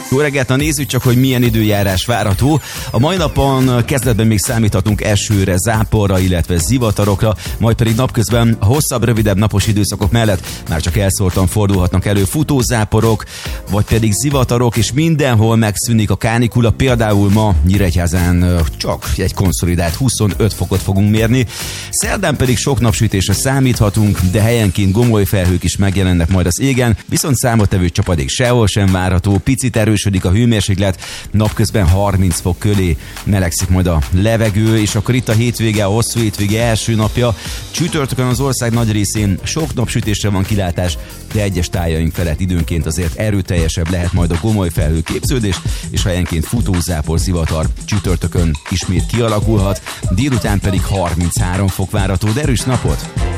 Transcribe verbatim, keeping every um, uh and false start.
Jó reggelt, na nézzük csak, hogy milyen időjárás várható. A mai napon kezdetben még számíthatunk esőre, záporra, illetve zivatarokra, majd pedig napközben a hosszabb, rövidebb napos időszakok mellett már csak elszórtan fordulhatnak elő futózáporok, vagy pedig zivatarok, és mindenhol megszűnik a kánikula. Például ma Nyíregyházán csak egy konszolidált huszonöt fokot fogunk mérni. Szerdán pedig sok napsütésre számíthatunk, de helyenként gomoly felhők is megjelennek majd az égen, viszont számottevő csapadék sehol sem várható, picit erősödik a hőmérséklet, napközben harminc fok köré melegszik majd a levegő, és akkor itt a hétvége, a hosszú hétvége első napja. Csütörtökön az ország nagy részén sok napsütésre van kilátás, de egyes tájaink felett időnként azért erőteljesebb lehet majd a gomoly felhőképződés, és helyenként futózápor, zivatar csütörtökön ismét kialakulhat, délután pedig harminchárom fok várható, de erős napot!